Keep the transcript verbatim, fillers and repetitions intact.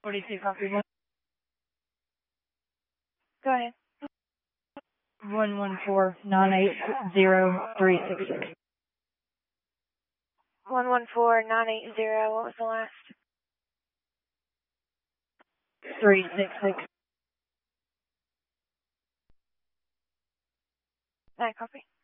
forty-two, copy. Go ahead. one one four nine eight zero three six six. one one four nine eight zero, what was the last? three six six. Alright, copy.